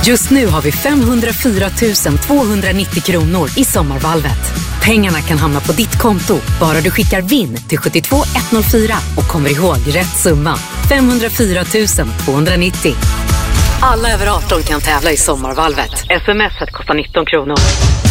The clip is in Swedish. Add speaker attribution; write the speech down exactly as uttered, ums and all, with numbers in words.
Speaker 1: Just nu har vi femhundrafyra tusen tvåhundranittio kronor i sommarvalvet. Pengarna kan hamna på ditt konto, bara du skickar vinn till sju två ett noll fyra och kommer ihåg rätt summa. femhundrafyra tusen tvåhundranittio. Alla över arton kan tävla i sommarvalvet. Smset kostar nitton kronor.